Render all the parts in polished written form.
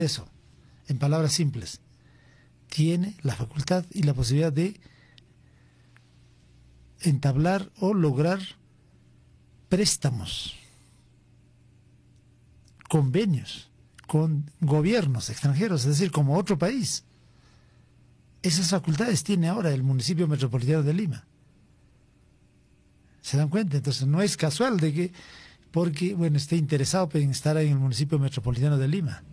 eso, en palabras simples, tiene la facultad y la posibilidad de entablar o lograr préstamos, convenios con gobiernos extranjeros, es decir, como otro país. Esas facultades tiene ahora el municipio metropolitano de Lima. ¿Se dan cuenta? Entonces no es casual de que, porque, bueno, esté interesado en estar en el municipio metropolitano de Lima.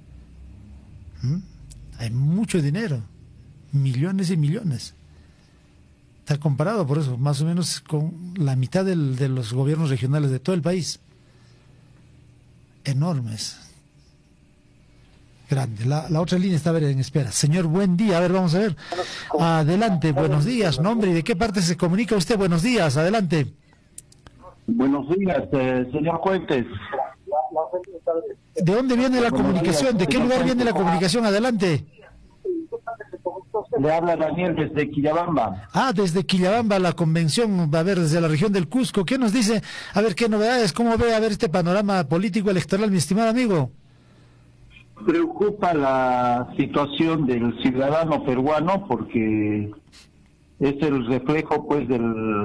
Hay mucho dinero, millones y millones. Está comparado, por eso, más o menos con la mitad de los gobiernos regionales de todo el país. Enormes. Grande. La otra línea está en espera. Señor, buen día. A ver, vamos a ver. Adelante, buenos días. Nombre y de qué parte se comunica usted. Buenos días, adelante. Buenos días, señor Fuentes. ¿De dónde viene la comunicación? ¿De qué lugar viene la comunicación? Adelante. Le habla Daniel desde Quillabamba. Desde Quillabamba, la convención, a ver, desde la región del Cusco. ¿Qué nos dice? A ver, ¿qué novedades? ¿Cómo ve a ver este panorama político electoral, mi estimado amigo? Preocupa la situación del ciudadano peruano porque es el reflejo, pues, de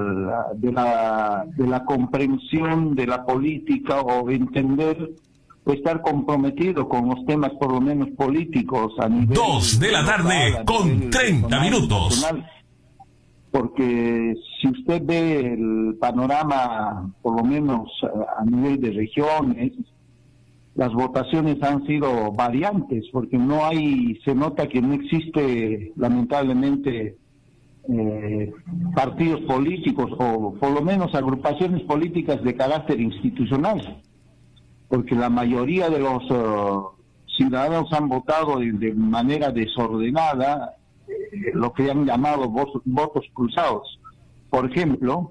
la comprensión de la política o entender, estar comprometido con los temas, por lo menos políticos, a nivel 2 de la tarde con 30 minutos. Nacional. Porque si usted ve el panorama, por lo menos a nivel de regiones, las votaciones han sido variantes, porque se nota que no existe, lamentablemente, partidos políticos o por lo menos agrupaciones políticas de carácter institucional, porque la mayoría de los ciudadanos han votado de manera desordenada, lo que han llamado votos cruzados. Por ejemplo,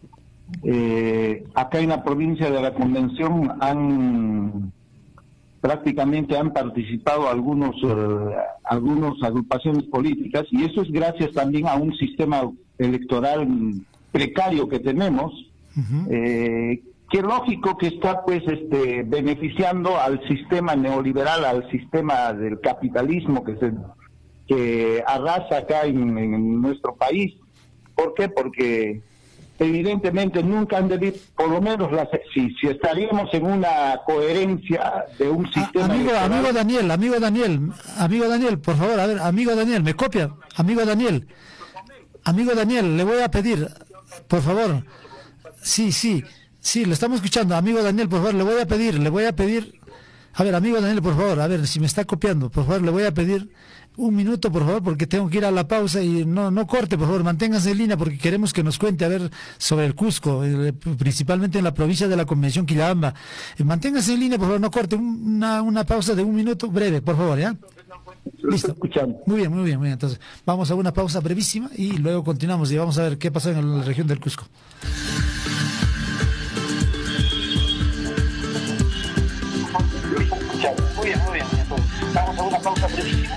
acá en la provincia de la Convención prácticamente han participado algunas agrupaciones políticas, y eso es gracias también a un sistema electoral precario que tenemos, que lógico que está, pues, beneficiando al sistema neoliberal, al sistema del capitalismo que arrasa acá en nuestro país. ¿Por qué? Porque evidentemente nunca han debido, por lo menos si estaríamos en una coherencia de un sistema. Amigo Daniel, por favor, a ver, amigo Daniel, ¿me copia? Amigo Daniel, le voy a pedir, por favor, sí, lo estamos escuchando, amigo Daniel, por favor, le voy a pedir, a ver, amigo Daniel, por favor, a ver si me está copiando, por favor, le voy a pedir un minuto, por favor, porque tengo que ir a la pausa, y no corte, por favor, manténgase en línea, porque queremos que nos cuente, a ver, sobre el Cusco, principalmente en la provincia de la Convención Quillabamba. Manténgase en línea, por favor, no corte, una pausa de un minuto breve, por favor, ¿ya? Listo. Muy bien, entonces, vamos a una pausa brevísima y luego continuamos y vamos a ver qué pasó en la región del Cusco. Muy bien, entonces, vamos a una pausa brevísima.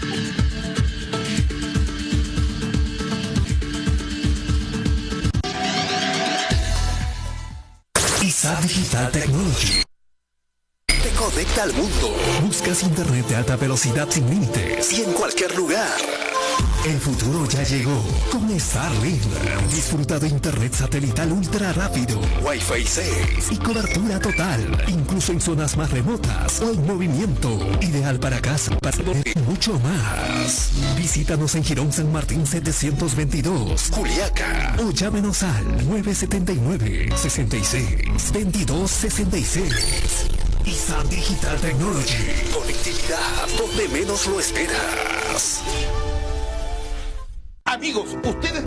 ISA Digital Technology te conecta al mundo. Buscas internet de alta velocidad sin límites y en cualquier lugar. El futuro ya llegó con Starlink. Disfruta de internet satelital ultra rápido, Wi-Fi 6 y cobertura total, incluso en zonas más remotas o en movimiento. Ideal para casa, para mucho más. Visítanos en Girón San Martín 722, Juliaca, o llámenos al 979-66-2266. ISA Digital Technology. Conectividad donde menos lo esperas. Amigos, ustedes